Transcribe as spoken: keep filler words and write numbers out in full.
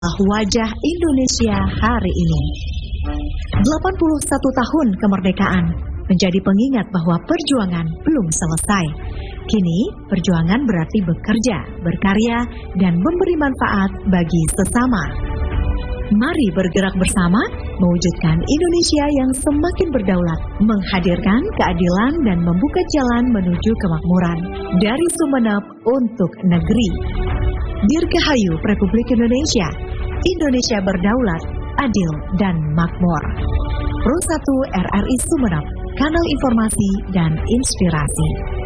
Wajah Indonesia hari ini. delapan puluh satu tahun kemerdekaan menjadi pengingat bahwa perjuangan belum selesai. Kini, perjuangan berarti bekerja, berkarya, dan memberi manfaat bagi sesama. Mari bergerak bersama, mewujudkan Indonesia yang semakin berdaulat, menghadirkan keadilan dan membuka jalan menuju kemakmuran. Dari Sumeneb untuk negeri. Dirgahayu Republik Indonesia, Indonesia berdaulat, adil, dan makmur. Pro satu R R I Sumeneb, kanal informasi dan inspirasi.